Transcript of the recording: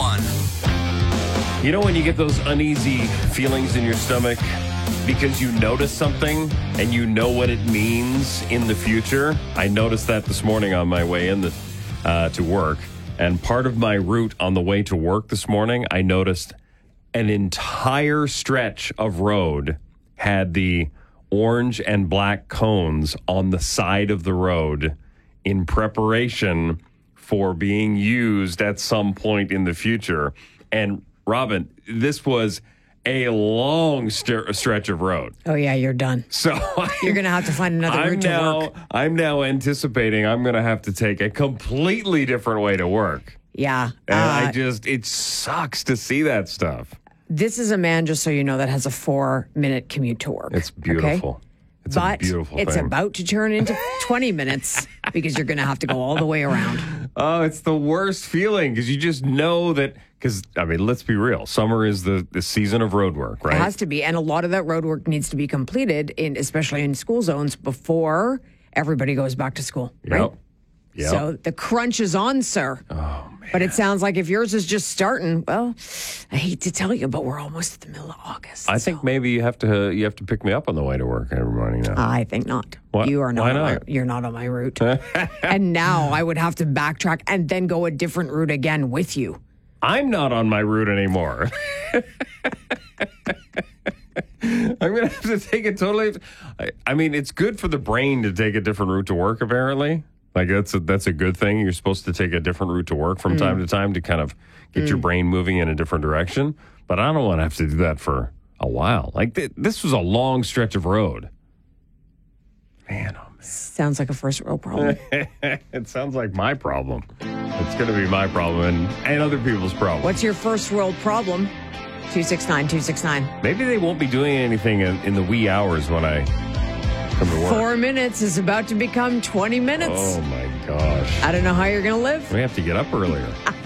You know when you get those uneasy feelings in your stomach because you notice something and you know what it means in the future? I noticed that this morning on my way in to work. And part of my route on the way to work this morning, I noticed an entire stretch of road had the orange and black cones on the side of the road in preparation for being used at some point in the future. And Robin, this was a long stretch of road. Oh, yeah, you're done. So you're going to have to find another route to work. I'm now anticipating I'm going to have to take a completely different way to work. Yeah. And it sucks to see that stuff. This is a man, just so you know, that has a 4-minute commute to work. It's beautiful. Okay? It's but a beautiful it's thing. about to turn into 20 minutes because you're going to have to go all the way around. Oh, it's the worst feeling because you just know that. Because, I mean, let's be real. Summer is the season of road work, right? It has to be. And a lot of that road work needs to be completed, especially in school zones, before everybody goes back to school. Right? Yep. So the crunch is on, sir. Oh, man. But it sounds like if yours is just starting, well, I hate to tell you, but we're almost at the middle of August. I think maybe you have to pick me up on the way to work every morning now. I think not. What? You are not. Why not? You're not on my route. And now I would have to backtrack and then go a different route again with you. I'm not on my route anymore. I'm going to have to take a totally... I mean, it's good for the brain to take a different route to work, apparently. Like, that's a good thing. You're supposed to take a different route to work from time to time to kind of get your brain moving in a different direction. But I don't want to have to do that for a while. Like, this was a long stretch of road. Man, oh man. Sounds like a first world problem. It sounds like my problem. It's going to be my problem and other people's problem. What's your first world problem? 269-269. Maybe they won't be doing anything in the wee hours when I come to work. 4 minutes is about to become 20 minutes. Oh, my gosh. I don't know how you're going to live. We have to get up earlier.